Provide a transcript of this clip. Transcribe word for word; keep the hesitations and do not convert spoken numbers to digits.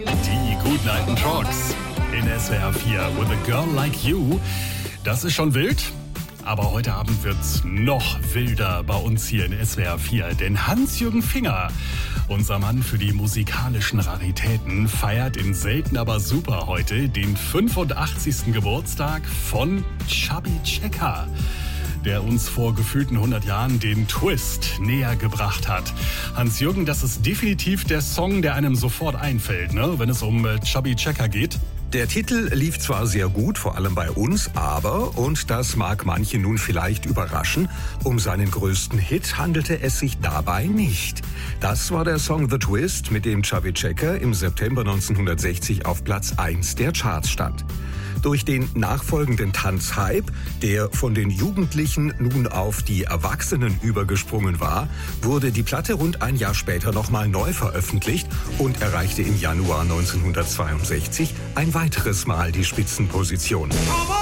Die guten alten Tracks in S W R vier with a girl like you. Das ist schon wild, aber heute Abend wird's noch wilder bei uns hier in S W R vier. Denn Hans-Jürgen Finger, unser Mann für die musikalischen Raritäten, feiert in Selten aber super heute den fünfundachtzigsten Geburtstag von Chubby Checker, der uns vor gefühlten hundert Jahren den Twist näher gebracht hat. Hans-Jürgen, das ist definitiv der Song, der einem sofort einfällt, ne, wenn es um äh, Chubby Checker geht. Der Titel lief zwar sehr gut, vor allem bei uns, aber, und das mag manche nun vielleicht überraschen, um seinen größten Hit handelte es sich dabei nicht. Das war der Song The Twist, mit dem Chubby Checker im September neunzehnhundertsechzig auf Platz eins der Charts stand. Durch den nachfolgenden Tanzhype, der von den Jugendlichen nun auf die Erwachsenen übergesprungen war, wurde die Platte rund ein Jahr später nochmal neu veröffentlicht und erreichte im Januar neunzehnhundertzweiundsechzig ein weiteres Mal die Spitzenposition.